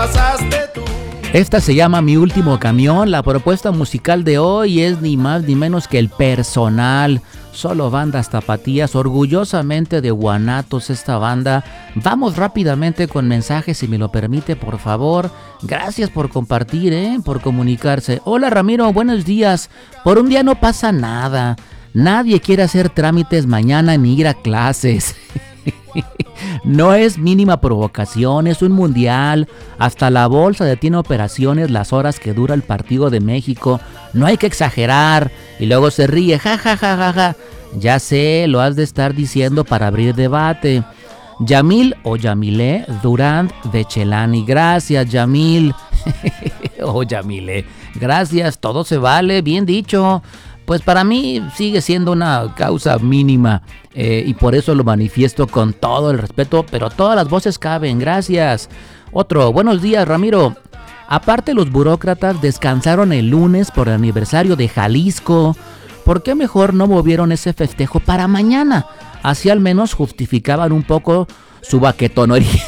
Esta se llama Mi Último Camión. La propuesta musical de hoy es ni más ni menos que El Personal. Solo bandas tapatías, orgullosamente de Guanatos esta banda. Vamos rápidamente con mensajes, si me lo permite, por favor. Gracias por compartir, por comunicarse. Hola Ramiro, buenos días. Por un día no pasa nada. Nadie quiere hacer trámites mañana ni ir a clases. No es mínima provocación, es un mundial. Hasta la bolsa detiene operaciones las horas que dura el partido de México. No hay que exagerar. Y luego se ríe, ja, ja, ja, ja, ja. Ya sé, lo has de estar diciendo para abrir debate. Yamil o Yamile Durand de Chelani. Gracias, Yamil. O Yamile. Gracias, todo se vale, bien dicho. Pues para mí sigue siendo una causa mínima y por eso lo manifiesto con todo el respeto, pero todas las voces caben, gracias. Otro, buenos días Ramiro. Aparte los burócratas descansaron el lunes por el aniversario de Jalisco. ¿Por qué mejor no movieron ese festejo para mañana? Así al menos justificaban un poco su baquetonería.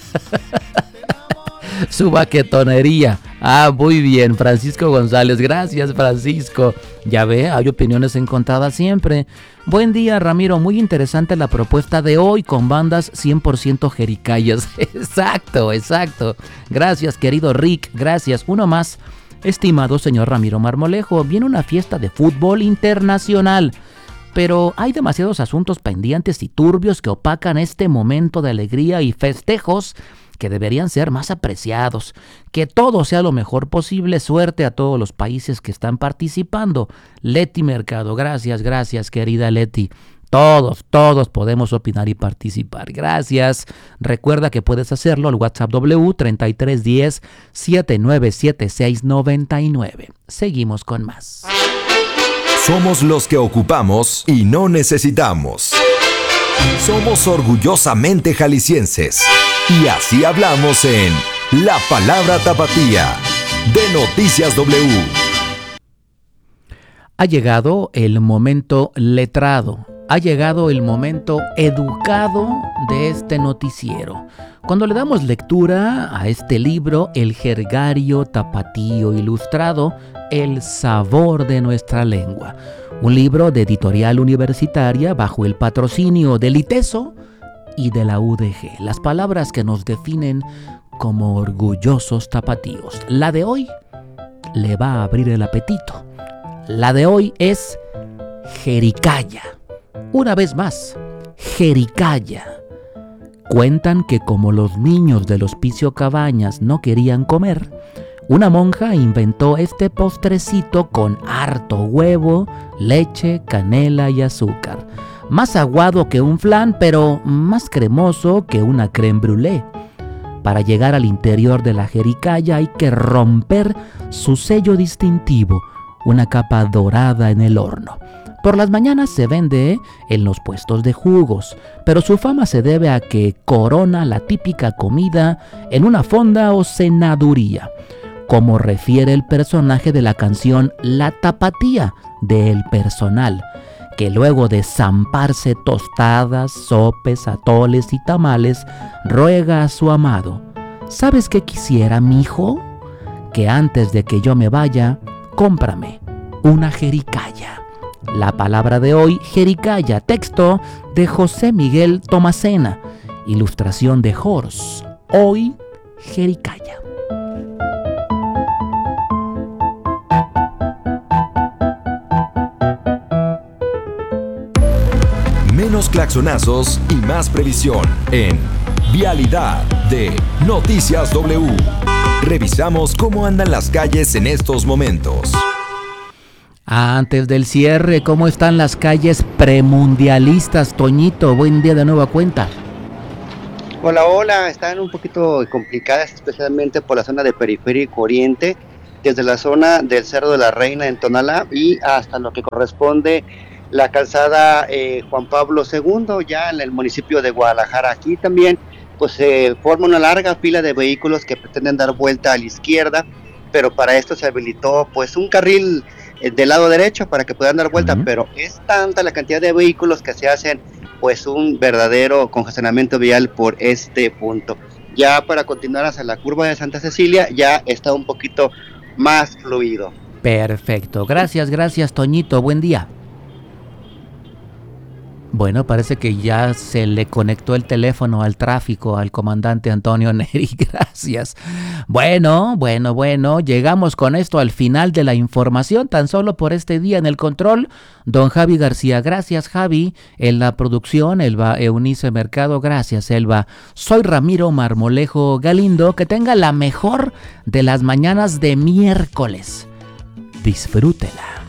Su baquetonería. Ah, muy bien, Francisco González. Gracias, Francisco. Ya ve, hay opiniones encontradas siempre. Buen día, Ramiro. Muy interesante la propuesta de hoy con bandas 100% jericayas. Exacto, exacto. Gracias, querido Rick. Gracias. Uno más. Estimado señor Ramiro Marmolejo, viene una fiesta de fútbol internacional. Pero hay demasiados asuntos pendientes y turbios que opacan este momento de alegría y festejos que deberían ser más apreciados. Que todo sea lo mejor posible. Suerte a todos los países que están participando. Leti Mercado, gracias, querida Leti. Todos podemos opinar y participar. Gracias. Recuerda que puedes hacerlo al WhatsApp W 3310 797699. Seguimos con más. Somos los que ocupamos y no necesitamos. Somos orgullosamente jaliscienses. Y así hablamos en La Palabra Tapatía de Noticias W. Ha llegado el momento letrado, ha llegado el momento educado de este noticiero. Cuando le damos lectura a este libro, El Jergario Tapatío Ilustrado, El Sabor de Nuestra Lengua. Un libro de editorial universitaria bajo el patrocinio del ITESO y de la UDG, las palabras que nos definen como orgullosos tapatíos. La de hoy le va a abrir el apetito. La de hoy es jericaya. Una vez más, jericaya. Cuentan que como los niños del Hospicio Cabañas no querían comer, una monja inventó este postrecito con harto huevo, leche, canela y azúcar. Más aguado que un flan, pero más cremoso que una crème brûlée. Para llegar al interior de la jericaya hay que romper su sello distintivo, una capa dorada en el horno. Por las mañanas se vende en los puestos de jugos, pero su fama se debe a que corona la típica comida en una fonda o cenaduría, como refiere el personaje de la canción La Tapatía de El Personal, que luego de zamparse tostadas, sopes, atoles y tamales, ruega a su amado: ¿sabes qué quisiera, mijo? Que antes de que yo me vaya, cómprame una jericaya. La palabra de hoy, jericaya, texto de José Miguel Tomasena, ilustración de Horst. Hoy, jericaya. Menos claxonazos y más previsión en Vialidad de Noticias W. Revisamos cómo andan las calles en estos momentos. Antes del cierre, ¿cómo están las calles premundialistas, Toñito? Buen día de nueva cuenta. Hola, están un poquito complicadas, especialmente por la zona de Periférico Oriente, desde la zona del Cerro de la Reina en Tonalá y hasta lo que corresponde la calzada Juan Pablo II, ya en el municipio de Guadalajara. Aquí también pues se forma una larga fila de vehículos que pretenden dar vuelta a la izquierda, pero para esto se habilitó pues un carril del lado derecho para que puedan dar vuelta, pero es tanta la cantidad de vehículos que se hacen pues un verdadero congestionamiento vial por este punto. Ya para continuar hacia la curva de Santa Cecilia ya está un poquito más fluido. Perfecto. Gracias, Toñito. Buen día. Bueno, parece que ya se le conectó el teléfono al tráfico al comandante Antonio Neri. Gracias. Bueno, llegamos con esto al final de la información, tan solo por este día en el control. Don Javi García, gracias Javi. En la producción, Elba Eunice Mercado, gracias Elba. Soy Ramiro Marmolejo Galindo, que tenga la mejor de las mañanas de miércoles. Disfrútela.